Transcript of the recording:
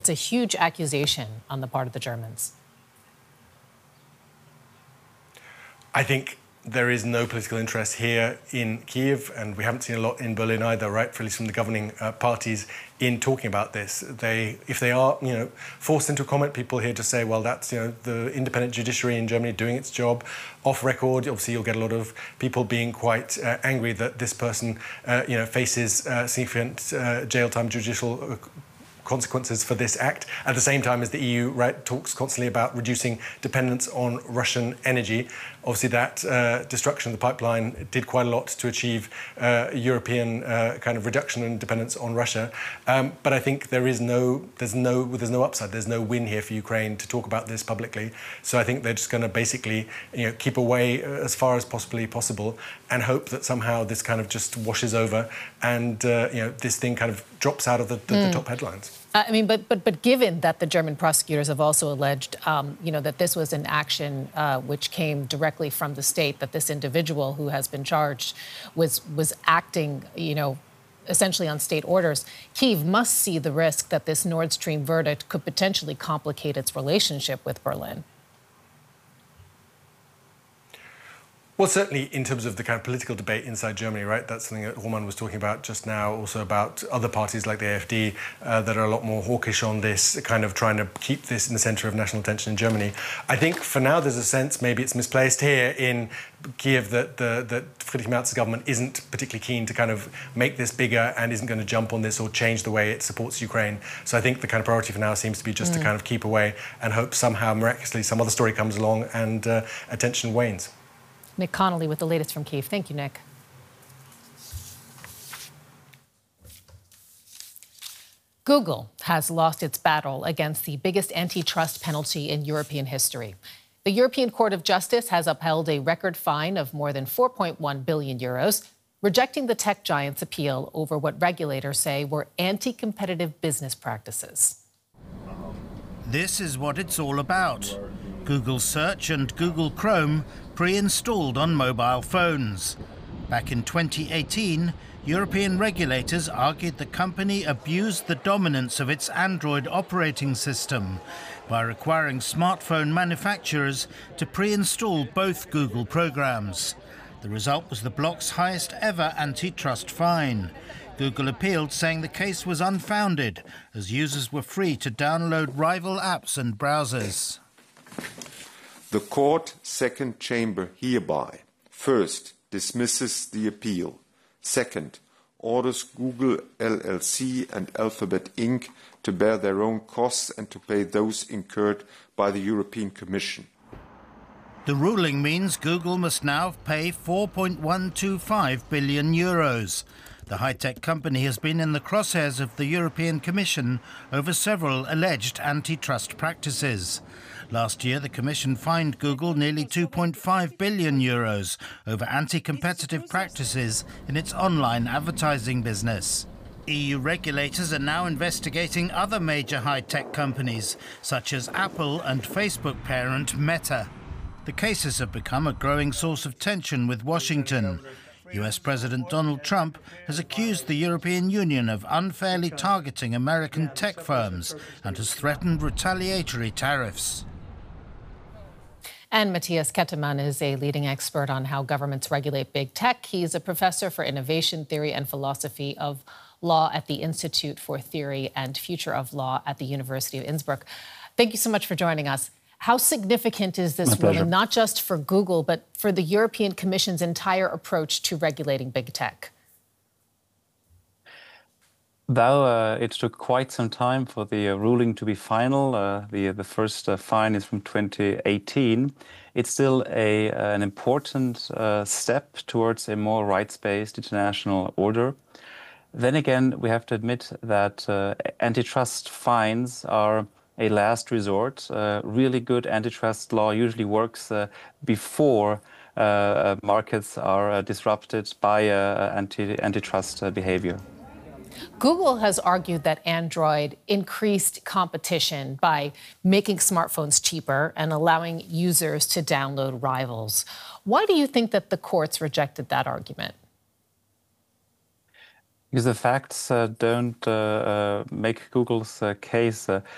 It's a huge accusation on the part of the Germans. I think there is no political interest here in Kiev, and we haven't seen a lot in Berlin either, right, at least from the governing parties, in talking about this. If they are, forced into a comment, people here to say, well, that's, the independent judiciary in Germany doing its job. Off record, obviously, you'll get a lot of people being quite angry that this person, faces significant jail time, judicial consequences for this act. At the same time as the EU, right, talks constantly about reducing dependence on Russian energy. Obviously, that destruction of the pipeline did quite a lot to achieve European kind of reduction in dependence on Russia. But I think there's no upside. There's no win here for Ukraine to talk about this publicly. So I think they're just going to basically, keep away as far as possibly possible and hope that somehow this kind of just washes over and this thing kind of drops out of the top headlines. But given that the German prosecutors have also alleged, that this was an action which came directly from the state, that this individual who has been charged was acting, essentially on state orders, Kyiv must see the risk that this Nord Stream verdict could potentially complicate its relationship with Berlin. Well, certainly in terms of the kind of political debate inside Germany, right? That's something that Roman was talking about just now, also about other parties like the AfD that are a lot more hawkish on this, kind of trying to keep this in the centre of national attention in Germany. I think for now there's a sense, maybe it's misplaced here in Kiev, that Friedrich Merz's government isn't particularly keen to kind of make this bigger and isn't going to jump on this or change the way it supports Ukraine. So I think the kind of priority for now seems to be just to kind of keep away and hope somehow miraculously some other story comes along and attention wanes. Nick Connolly with the latest from Kyiv. Thank you, Nick. Google has lost its battle against the biggest antitrust penalty in European history. The European Court of Justice has upheld a record fine of more than 4.1 billion euros, rejecting the tech giant's appeal over what regulators say were anti-competitive business practices. This is what it's all about. Google Search and Google Chrome pre-installed on mobile phones. Back in 2018, European regulators argued the company abused the dominance of its Android operating system by requiring smartphone manufacturers to pre-install both Google programs. The result was the bloc's highest ever antitrust fine. Google appealed, saying the case was unfounded, as users were free to download rival apps and browsers. The court second chamber hereby, first, dismisses the appeal, second, orders Google LLC and Alphabet Inc. to bear their own costs and to pay those incurred by the European Commission. The ruling means Google must now pay 4.125 billion euros. The high-tech company has been in the crosshairs of the European Commission over several alleged antitrust practices. Last year, the Commission fined Google nearly 2.5 billion euros over anti-competitive practices in its online advertising business. EU regulators are now investigating other major high-tech companies, such as Apple and Facebook parent Meta. The cases have become a growing source of tension with Washington. US President Donald Trump has accused the European Union of unfairly targeting American tech firms and has threatened retaliatory tariffs. And Matthias Kettemann is a leading expert on how governments regulate big tech. He's a professor for innovation theory and philosophy of law at the Institute for Theory and Future of Law at the University of Innsbruck. Thank you so much for joining us. How significant is this ruling, not just for Google, but for the European Commission's entire approach to regulating big tech? Though it took quite some time for the ruling to be final, the first fine is from 2018, it's still an important step towards a more rights-based international order. Then again, we have to admit that antitrust fines are a last resort. Really good antitrust law usually works before markets are disrupted by antitrust behavior. Google has argued that Android increased competition by making smartphones cheaper and allowing users to download rivals. Why do you think that the courts rejected that argument? Because the facts don't make Google's case